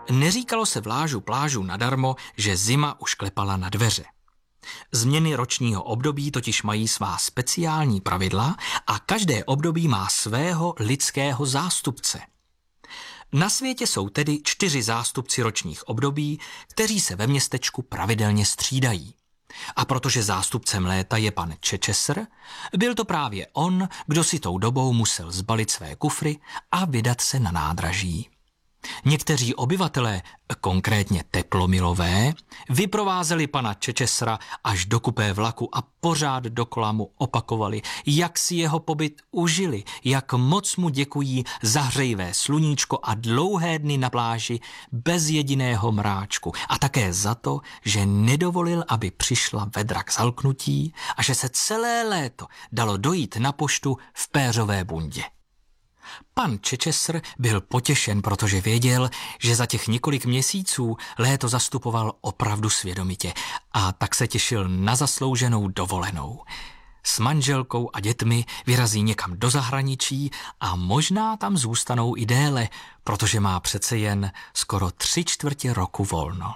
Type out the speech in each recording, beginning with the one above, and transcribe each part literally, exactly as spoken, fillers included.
Neříkalo se vlážu plážu nadarmo, že zima už klepala na dveře. Změny ročního období totiž mají svá speciální pravidla a každé období má svého lidského zástupce. Na světě jsou tedy čtyři zástupci ročních období, kteří se ve městečku pravidelně střídají. A protože zástupcem léta je pan Chichester, byl to právě on, kdo si tou dobou musel zbalit své kufry a vydat se na nádraží. Někteří obyvatelé, konkrétně teplomilové, vyprovázeli pana Chichestera až do kupé vlaku a pořád dokola mu opakovali, jak si jeho pobyt užili, jak moc mu děkují za hřejivé sluníčko a dlouhé dny na pláži bez jediného mráčku a také za to, že nedovolil, aby přišla vedra k zalknutí a že se celé léto dalo dojít na poštu v péřové bundě. Pan Chichester byl potěšen, protože věděl, že za těch několik měsíců léto zastupoval opravdu svědomitě a tak se těšil na zaslouženou dovolenou. S manželkou a dětmi vyrazí někam do zahraničí a možná tam zůstanou i déle, protože má přece jen skoro tři čtvrtě roku volno.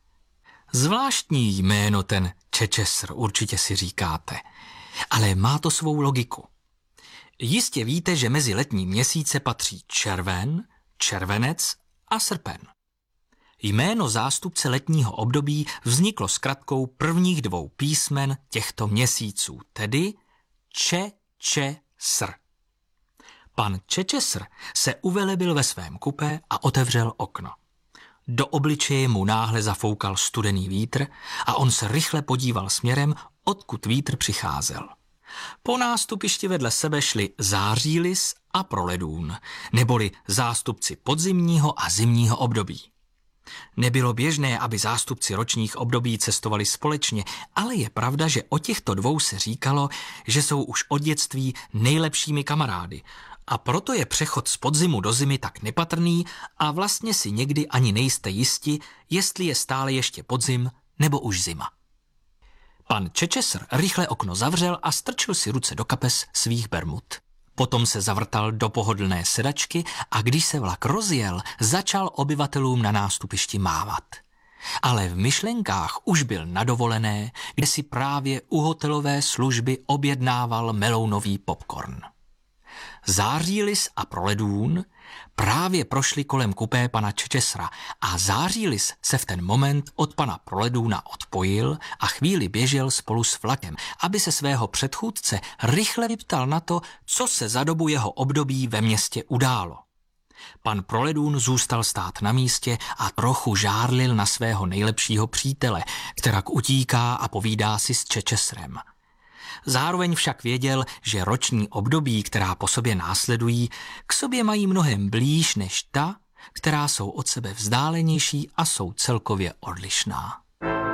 Zvláštní jméno ten Chichester, určitě si říkáte, ale má to svou logiku. Jistě víte, že mezi letní měsíce patří červen, červenec a srpen. Jméno zástupce letního období vzniklo zkratkou prvních dvou písmen těchto měsíců, tedy Če, Če, Sr. Pan Chichester se uvelebil ve svém kupé a otevřel okno. Do obličeje mu náhle zafoukal studený vítr a on se rychle podíval směrem, odkud vítr přicházel. Po nástupišti vedle sebe šli zářílis a proledůn, neboli zástupci podzimního a zimního období. Nebylo běžné, aby zástupci ročních období cestovali společně, ale je pravda, že o těchto dvou se říkalo, že jsou už od dětství nejlepšími kamarády a proto je přechod z podzimu do zimy tak nepatrný a vlastně si někdy ani nejste jisti, jestli je stále ještě podzim nebo už zima. Pan Chichester rychle okno zavřel a strčil si ruce do kapes svých bermud. Potom se zavrtal do pohodlné sedačky a když se vlak rozjel, začal obyvatelům na nástupišti mávat. Ale v myšlenkách už byl na dovolené, kde si právě u hotelové služby objednával melounový popcorn. Zářílis a proledůn právě prošli kolem kupé pana Chichestera a Zářílis se v ten moment od pana Proledůna odpojil a chvíli běžel spolu s vlakem, aby se svého předchůdce rychle vyptal na to, co se za dobu jeho období ve městě událo. Pan Proledůn zůstal stát na místě a trochu žárlil na svého nejlepšího přítele, kterak utíká a povídá si s Chichesterem. Zároveň však věděl, že roční období, která po sobě následují, k sobě mají mnohem blíž než ta, která jsou od sebe vzdálenější a jsou celkově odlišná.